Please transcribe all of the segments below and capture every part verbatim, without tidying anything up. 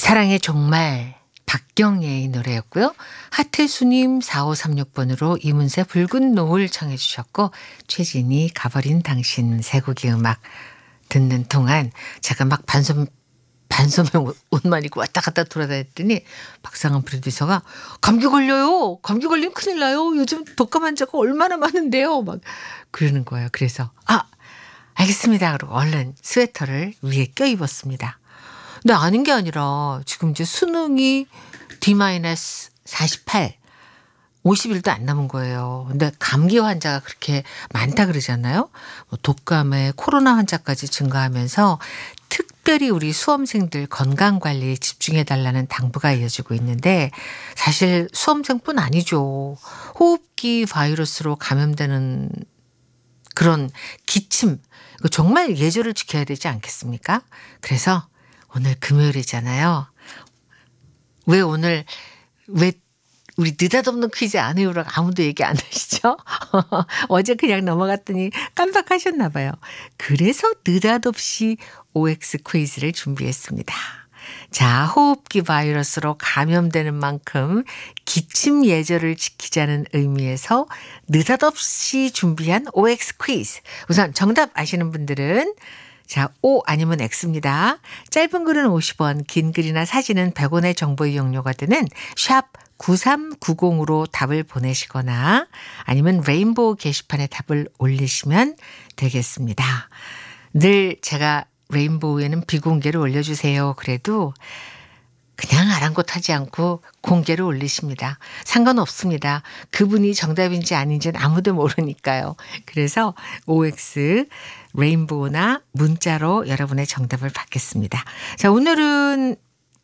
사랑의 종말 박경예의 노래였고요. 하태수님 사오삼육 번으로 이문세 붉은 노을 청해 주셨고 최진이 가버린 당신 세 곡의 음악 듣는 동안 제가 막 반소매 반소매 옷만 입고 왔다 갔다 돌아다녔더니 박상은 프로듀서가 감기 걸려요. 감기 걸리면 큰일 나요. 요즘 독감 환자가 얼마나 많은데요. 막 그러는 거예요. 그래서 아 알겠습니다. 그러고 얼른 스웨터를 위에 껴입었습니다. 근데 아는 게 아니라 지금 이제 수능이 디 사십팔, 오십 일도 안 남은 거예요. 근데 감기 환자가 그렇게 많다 그러잖아요. 뭐 독감에 코로나 환자까지 증가하면서 특별히 우리 수험생들 건강관리에 집중해달라는 당부가 이어지고 있는데 사실 수험생뿐 아니죠. 호흡기 바이러스로 감염되는 그런 기침, 이거 정말 예절을 지켜야 되지 않겠습니까? 그래서 오늘 금요일이잖아요. 왜 오늘 왜 우리 느닷없는 퀴즈 안 해요라고 아무도 얘기 안 하시죠? 어제 그냥 넘어갔더니 깜빡하셨나 봐요. 그래서 느닷없이 오엑스 퀴즈를 준비했습니다. 자, 호흡기 바이러스로 감염되는 만큼 기침 예절을 지키자는 의미에서 느닷없이 준비한 오엑스 퀴즈. 우선 정답 아시는 분들은 자, O 아니면 X입니다. 짧은 글은 오십 원, 긴 글이나 사진은 백 원의 정보 이용료가 드는 샵 구삼구공으로 답을 보내시거나 아니면 레인보우 게시판에 답을 올리시면 되겠습니다. 늘 제가 레인보우에는 비공개를 올려주세요. 그래도 그냥 아랑곳하지 않고 공개를 올리십니다. 상관없습니다. 그분이 정답인지 아닌지는 아무도 모르니까요. 그래서 오엑스 레인보우나 문자로 여러분의 정답을 받겠습니다. 자, 오늘은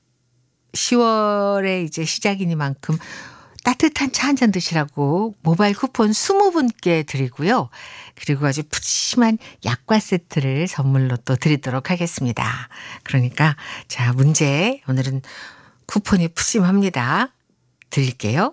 시월에 이제 시작이니만큼 따뜻한 차 한잔 드시라고 모바일 쿠폰 이십 분께 드리고요. 그리고 아주 푸짐한 약과 세트를 선물로 또 드리도록 하겠습니다. 그러니까 자, 문제 오늘은 쿠폰이 푸짐합니다. 드릴게요.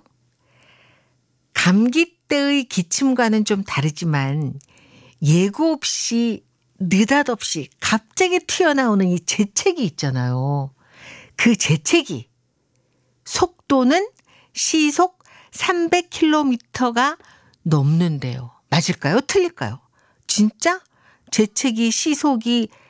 감기 때의 기침과는 좀 다르지만 예고 없이 느닷없이 갑자기 튀어나오는 이 재채기 있잖아요. 그 재채기 속도는 시속 삼백 킬로미터가 넘는데요. 맞을까요? 틀릴까요? 진짜 재채기 시속이